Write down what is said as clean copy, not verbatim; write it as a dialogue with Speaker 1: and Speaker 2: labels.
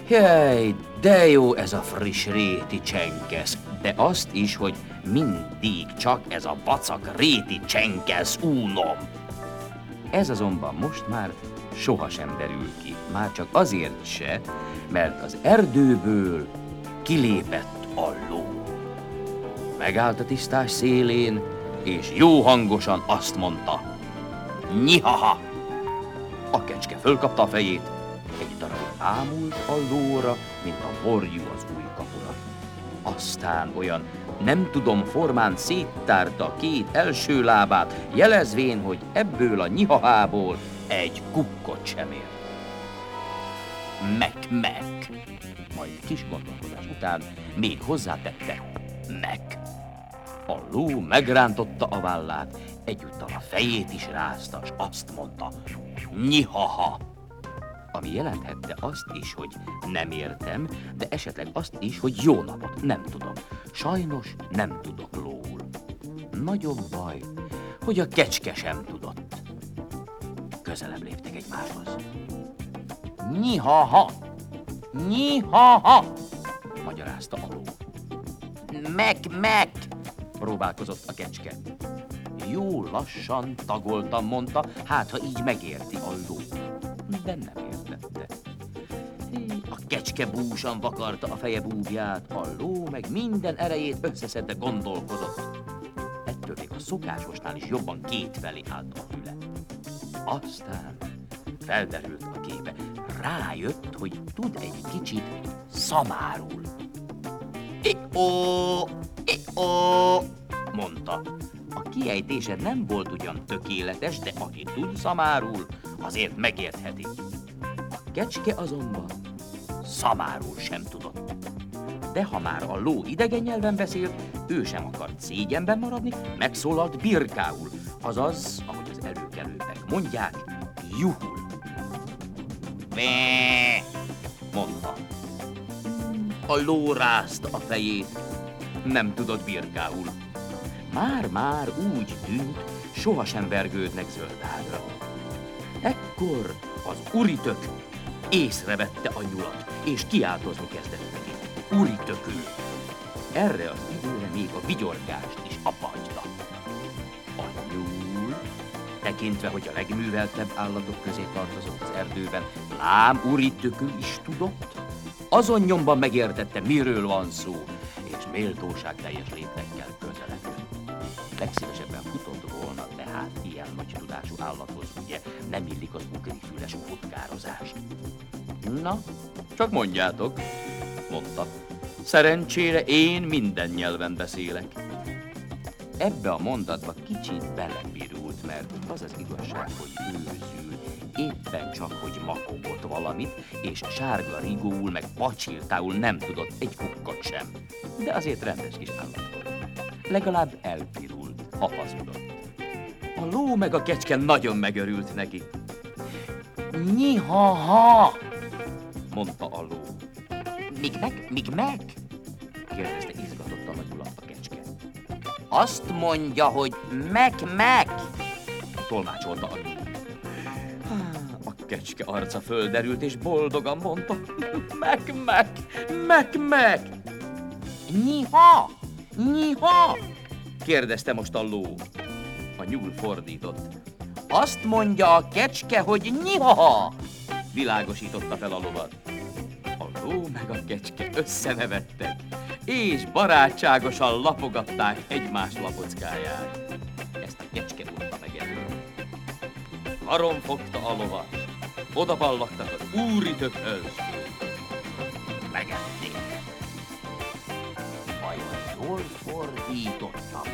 Speaker 1: Jaj, de jó ez a friss réti csenkesz, de azt is, hogy mindig csak ez a vacak réti csenkesz unom. Ez azonban most már sohasem derül ki, már csak azért se, mert az erdőből kilépett a ló. Megállt a tisztás szélén, és jó hangosan azt mondta: nyihaha! A kecske fölkapta a fejét, egy darabig ámult a lóra, mint a borjú az ujjkapura. Aztán olyan nem tudom formán széttárta két első lábát, jelezvén, hogy ebből a nyihahából egy kukkot sem ért. Mek. Majd kis gondolkodás után még hozzátette: mek. A ló megrántotta a vállát, egyúttal a fejét is rázta, s azt mondta: nyihaha! Ami jelenthette azt is, hogy nem értem, de esetleg azt is, hogy jó napot, nem tudom. Sajnos nem tudok lóul. Nagyobb baj, hogy a kecske sem tudott. Közelebb léptek egymáshoz. Nyihaha! Nyihaha! Magyarázta a ló. Mek! Próbálkozott a kecske. Jó lassan tagoltan mondta, hát ha így megérti a ló. De nem értette. A kecske búsan vakarta a feje búbját, a ló meg minden erejét összeszedte gondolkozott. Ettől még a szokásosnál is jobban kétfelé állt a füle. Aztán felderült a képe. Rájött, hogy tud egy kicsit szamárul. I-ó, mondta. A kiejtése nem volt ugyan tökéletes, de aki tud szamárul, azért megértheti. A kecske azonban szamárul sem tudott. De ha már a ló idegen nyelven beszélt, ő sem akart szégyenben maradni, megszólalt birkául, azaz, ahogy az előkelőek mondják, juhul. Bé, mondta. A ló rázta a fejét, nem tudott birkául. Már úgy tűnt, sohasem vergődnek zöldágra. Ekkor az uritök észrevette a nyulat, és kiáltozni kezdett neki. Uritökül. Erre az időre még a vigyorgást is abba hagyta. A nyúl, tekintve, hogy a legműveltebb állatok közé tartozott az erdőben, lám uritökül is tudott, azon nyomban megértette, miről van szó, és méltóságteljes léptekkel közeledett. Legszívesebben futott volna, de hát ilyen nagy tudású állathoz ugye nem illik az ugrifüles futkározás. Na, csak mondjátok, mondta. Szerencsére én minden nyelven beszélek. Ebbe a mondatba kicsit belepirult, mert az az igazság, hogy őzül, éppen csak, hogy makogott valamit, és sárga rigóul meg pacsirtául nem tudott egy kukkot sem. De azért rendes kis állat volt. Legalább elpirult, ha hazudott. A ló meg a kecske nagyon megörült neki. Nyihaha! Mondta a ló. Míg meg? Kérdezte izgatottan a nyulat a kecske. Azt mondja, hogy meg! Tolmácsolta a nyúl. A kecske arca földerült, és boldogan mondta. Meg! Nyiha! Kérdezte most a ló. A nyúl fordított. Azt mondja a kecske, hogy nyiha! Világosította fel a lovat. A ló meg a kecske összenevettek, és barátságosan lapogatták egymás lapockáját. Ezt a kecske tudta meg elő. Karon fogta a lovat, odaballagtak az úritökhöz. Megették. Vajon jól fordítottam?